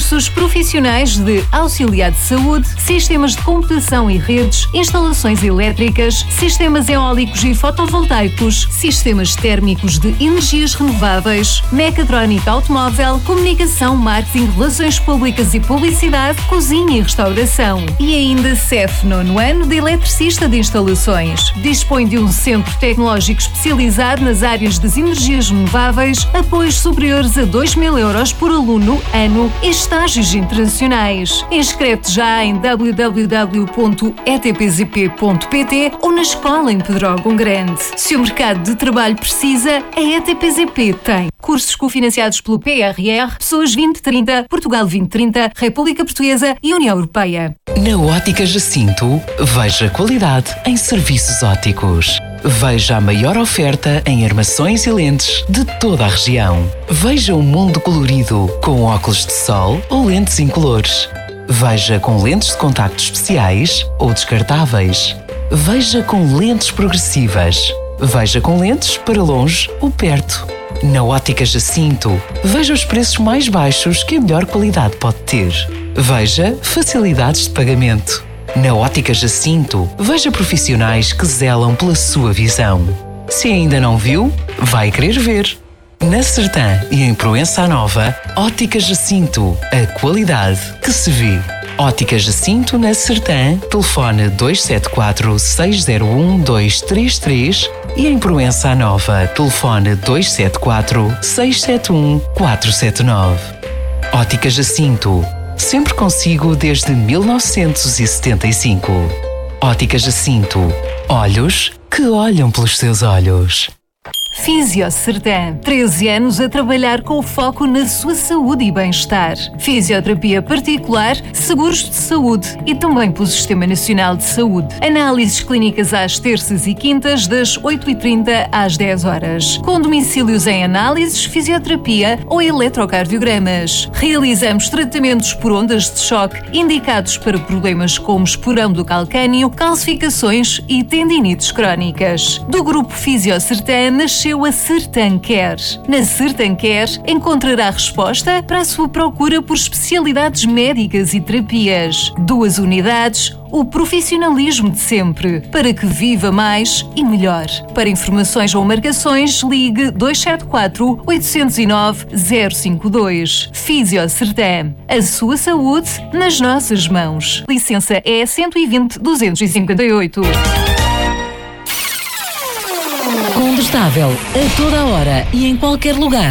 Cursos profissionais de auxiliar de saúde, sistemas de computação e redes, instalações elétricas, sistemas eólicos e fotovoltaicos, sistemas térmicos de energias renováveis, mecatrónica automóvel, comunicação, marketing, relações públicas e publicidade, cozinha e restauração. E ainda CEF 9º ano de eletricista de instalações. Dispõe de um centro tecnológico especializado nas áreas das energias renováveis, apoios superiores a 2.000 euros por aluno ano e estágios internacionais. Inscreve-te já em www.etpzp.pt ou na escola em Pedrógão Grande. Se o mercado de trabalho precisa, a ETPZP tem. Cursos cofinanciados pelo PRR, Pessoas 2030, Portugal 2030, República Portuguesa e União Europeia. Na Ótica Jacinto, veja qualidade em serviços ópticos. Veja a maior oferta em armações e lentes de toda a região. Veja um mundo colorido com óculos de sol ou lentes incolores. Veja com lentes de contacto especiais ou descartáveis. Veja com lentes progressivas. Veja com lentes para longe ou perto. Na Ótica Jacinto, veja os preços mais baixos que a melhor qualidade pode ter. Veja facilidades de pagamento. Na Ótica Jacinto, veja profissionais que zelam pela sua visão. Se ainda não viu, vai querer ver. Na Sertã e em Proença Nova, Ótica Jacinto, a qualidade que se vê. Ótica Jacinto na Sertã, telefone 274 601 233 e em Proença Nova, telefone 274 671 479. Ótica Jacinto, sempre consigo desde 1975. Ótica Jacinto, olhos que olham pelos seus olhos. Físio Sertã, 13 anos a trabalhar com foco na sua saúde e bem-estar. Fisioterapia particular, seguros de saúde e também pelo Sistema Nacional de Saúde. Análises clínicas às terças e quintas, das 8h30 às 10 horas. Com domicílios em análises, fisioterapia ou eletrocardiogramas. Realizamos tratamentos por ondas de choque indicados para problemas como esporão do calcânio, calcificações e tendinites crónicas. Do grupo Físio Sertã nasceu a Sertã Care. Na Sertã Care encontrará resposta para a sua procura por especialidades médicas e terapias. 2 unidades, o profissionalismo de sempre, para que viva mais e melhor. Para informações ou marcações, ligue 274 809 052. Físio Sertã. A sua saúde nas nossas mãos. Licença é 120-258. Combustável, a toda hora e em qualquer lugar.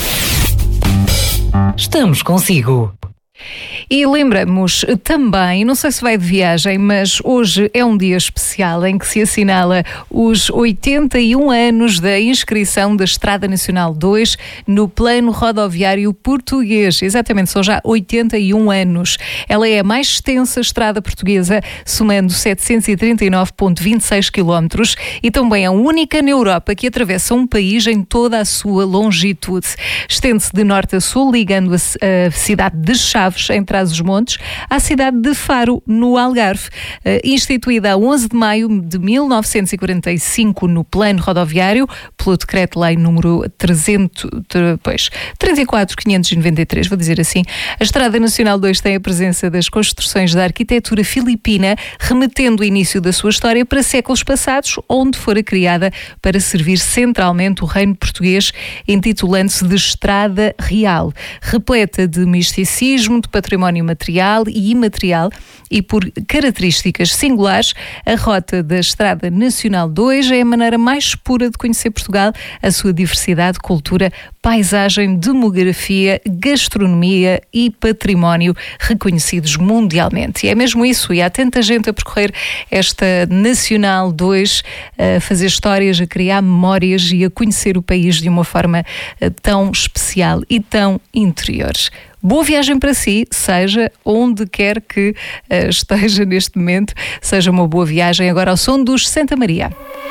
Estamos consigo. E lembramos também, não sei se vai de viagem, mas hoje é um dia especial em que se assinala os 81 anos da inscrição da Estrada Nacional 2 no Plano Rodoviário Português. Exatamente, são já 81 anos. Ela é a mais extensa estrada portuguesa, somando 739,26 km e também a única na Europa que atravessa um país em toda a sua longitude. Estende-se de norte a sul, ligando a cidade de Chaves, em Trás-os-Montes, à cidade de Faro, no Algarve. Instituída a 11 de maio de 1945 no Plano Rodoviário, pelo Decreto-Lei número 34.593, vou dizer assim, a Estrada Nacional 2 tem a presença das construções da arquitetura filipina, remetendo o início da sua história para séculos passados, onde fora criada para servir centralmente o reino português, intitulando-se de Estrada Real, repleta de misticismo, de património material e imaterial e por características singulares. A rota da Estrada Nacional 2 é a maneira mais pura de conhecer Portugal, a sua diversidade, cultura, paisagem, demografia, gastronomia e património reconhecidos mundialmente. E é mesmo isso, e há tanta gente a percorrer esta Nacional 2, a fazer histórias, a criar memórias e a conhecer o país de uma forma tão especial e tão interior. Boa viagem para si, seja onde quer que esteja neste momento, seja uma boa viagem agora ao som dos Santa Maria.